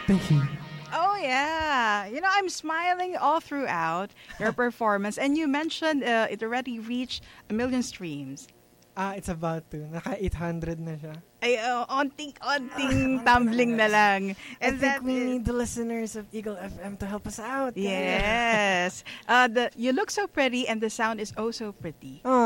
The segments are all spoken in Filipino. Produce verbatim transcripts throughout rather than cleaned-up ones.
Thank you. Oh, yeah. You know, I'm smiling all throughout your performance. And you mentioned uh, it already reached a million streams. Ah, it's about to. Naka eight hundred na siya. Ay, uh, onting-onting tumbling na lang. I And think that we is- need the listeners of Eagle F M to help us out. Yes. Uh, the you look so pretty and the sound is oh so pretty. Aww,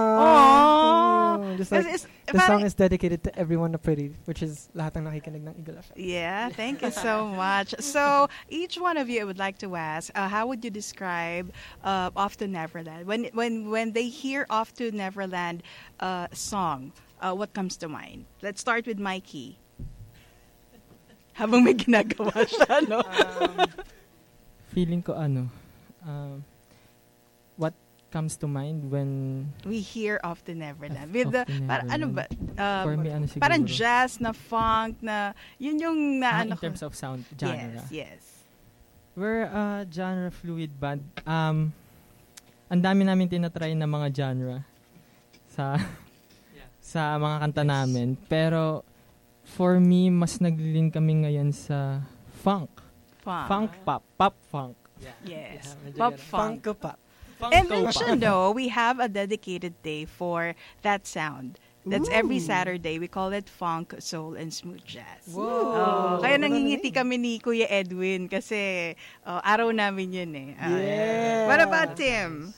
Aww. thank you. Just like, It's- it's the parang- song is dedicated to everyone na pretty, which is lahat ng nakikinig ng Eagle F M. Yeah, thank you so much. So, each one of you, I would like to ask, uh, how would you describe uh, Off to Neverland? When when when they hear Off to Neverland uh, song, uh, what comes to mind? Let's start with Mikey. Habang may ginagawa siya, no? Um, feeling ko ano, um, what comes to mind when We hear Off to Neverland. Off- With the, Off to para, ano ba? Neverland. Um, For me, ano siguro? parang jazz na funk na, yun yung na, Ah, ano in ko- terms of sound genre. Yes, yes. We're a genre fluid band. Um, ang dami namin tinatry na mga genre sa sa mga kanta namin. Pero for me, mas naglilin kami ngayon sa funk. Funk. Funk pop. Pop funk. Yes. medyo Pop ganun. funk. Funko Pop. And Funko mention pop. though, we have a dedicated day for that sound. That's every Ooh. Saturday. We call it funk, soul, and smooth jazz. Wow. Oh, kaya Ano nangingiti na kami ni Kuya Edwin kasi oh, araw namin yun eh. Ah, Yeah. What about Tim?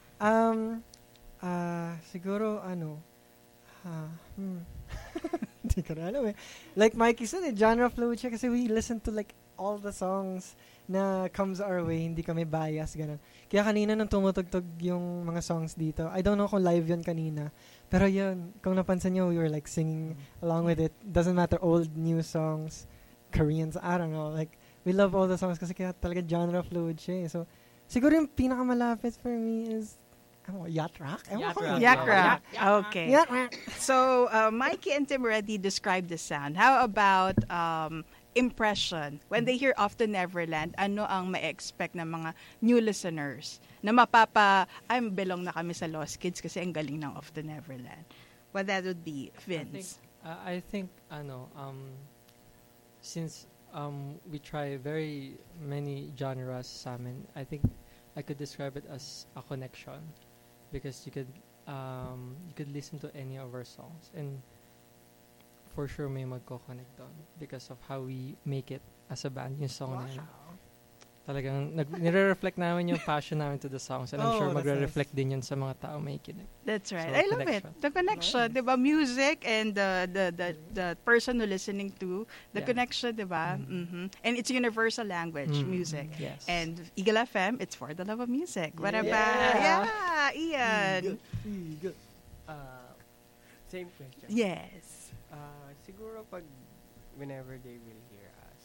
Um, ah, siguro, ano, ha, hmm. Hindi ko na alam eh. Like Mikey said, eh, genre fluid siya kasi we listen to like all the songs na comes our way, hindi kami bias, ganun. Kaya kanina nung tumutugtog yung mga songs dito, I don't know kung live yun kanina, pero yun, kung napansin nyo, we were like singing along with it. Doesn't matter, old, new songs, Koreans, I don't know, like, we love all the songs kasi kaya talaga genre fluid siya eh. So, siguro yung pinakamalapit for me is, ano, Yacht Rock? Ewan Yacht ko. Rock. Yak yeah. Rock. Okay. Yacht Rock. So, uh, Mikey and Tim already described the sound. How about um, impression? When they hear Off to Neverland, ano ang ma-expect ng mga new listeners na mapapa, ay, belong na kami sa Lost Kids kasi ang galing ng Off to Neverland. Well, that would be I think, Vince. uh, I think, ano, um, since um, we try very many genres sa amin, I think I could describe it as a connection because you could um, you could listen to any of our songs and for sure may magko-connect doon because of how we make it as a band yung song na yun. Talagang nag- nire-reflect namin yung passion namin to the songs and I'm Oh, sure that's magre-reflect din yun sa mga tao makikinig. That's right. So, I love connection. it. The connection, Nice. 'di ba? Music and the the the the person who listening to, the Yeah. connection, 'di ba? Mhm. And it's universal language, Mm. music. Yes. And Eagle F M, it's for the love of music. What Yeah. about yeah, Ian? Eagle. Uh, same question. Yes. Uh, siguro pag whenever they will hear us,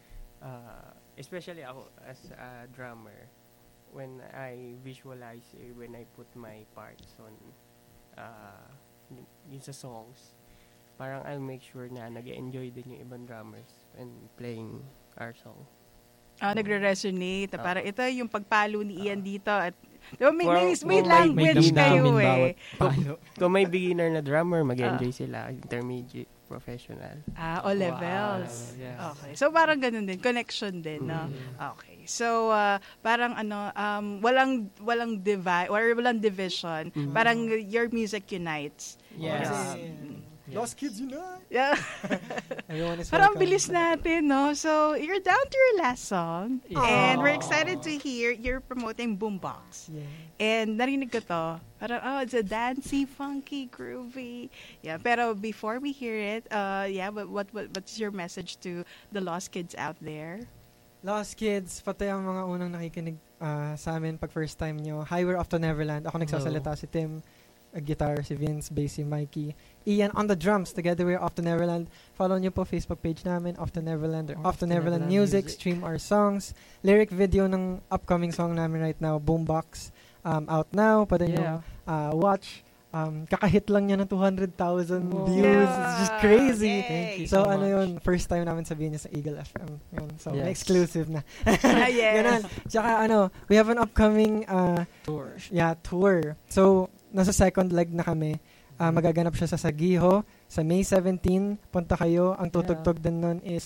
uh, especially ako as a drummer, when I visualize, eh, when I put my parts on uh, y- yun sa songs, parang I'll make sure na nag-enjoy din yung ibang drummers when playing our song. Ah, nagre-resonate. Ah. Parang ito yung pagpalo ni Ian dito at di ba, may, Well, may, may well, language may kayo damdamin eh. bawat palo. Kung may beginner na drummer, mag-enjoy Ah. sila. Intermediate, professional. Ah, all levels. Wow, yes. Okay. So parang ganun din, connection din, no? Okay. So uh, parang ano, um walang walang divide or walang division. Mhm. Parang your music unites. Yes. Kasi, Yeah. Lost Kids Unite! Yeah. Everyone is Parang welcome. bilis natin, no? So, you're down to your last song. Yeah. And we're Aww. excited to hear you're promoting Boombox. Yeah. And narinig ko to. Parang, oh, it's a dancey, funky, groovy. Yeah, pero before we hear it, uh, yeah, what, what, what what's your message to the lost kids out there? Lost Kids, pati ang mga unang nakikinig ah, sa amin pag first time nyo. Hi, we're Off to Neverland. Ako nagsasalita, si Tim, uh, guitar, si Vince, bass, si Mikey. Ian on the drums. Together we're Off to Neverland. Follow nyo po Facebook page namin, Off to Neverland or Off to Neverland, Music. Stream our songs. Lyric video ng upcoming song namin right now, Boombox. Um, out now. Pwede nyo Yeah. uh, watch. Um, kakahit lang niya ng two hundred thousand Wow. views. It's just crazy. Yay. Thank you So, so ano much. yun, first time namin sabihin niya sa Eagle F M. Yun. So, may Yes. exclusive na. Ah, yes. Ganun. Tsaka ano, we have an upcoming uh, Tour. yeah, tour. So, nasa second leg na kami. Uh, magaganap siya sa Sagiho sa May seventeenth. Punta kayo. Ang tutugtog din nun is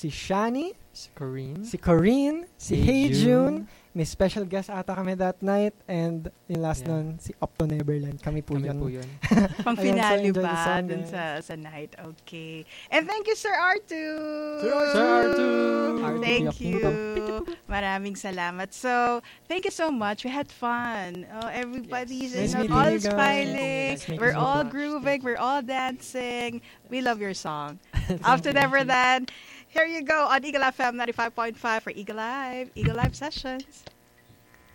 si Shani, Si Corinne. si Corinne, si Hey Hey June. June. May special guest ata kami that night. And yung last Yeah. nun, si Up to Neverland. Kami po Kami yun. po yun. Pang Ayun, so finale enjoy the ba song, dun guys. sa, sa night? Okay. And thank you, Sir Artu! Sir Artu! Sir Artu! Artu Thank Piakino. you. Maraming salamat. So, thank you so much. We had fun. Oh, everybody's Yes. you Nice know, meeting all you guys. smiling. Nice meeting We're you. all Much. grooving. We're all dancing. We love your song. Thank After you. Neverland, here you go on Eagle F M ninety-five point five for Eagle Live, Eagle Live Sessions.